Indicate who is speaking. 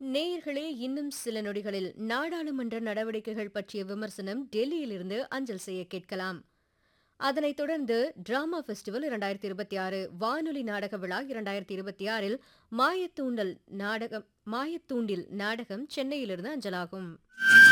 Speaker 1: நேயர்களே, இன்னும் சில நொடிகளில் நாடாளுமன்ற நடவடிக்கைகள் பற்றிய விமர்சனம் டெல்லியிலிருந்து அஞ்சல் செய்ய கேட்கலாம். அதனைத் தொடர்ந்து டிராமா ஃபெஸ்டிவல் 2026 வானொலி நாடக விழா 2026 மாயத்தூண்டில் நாடகம் சென்னையிலிருந்து அஞ்சலாகும்.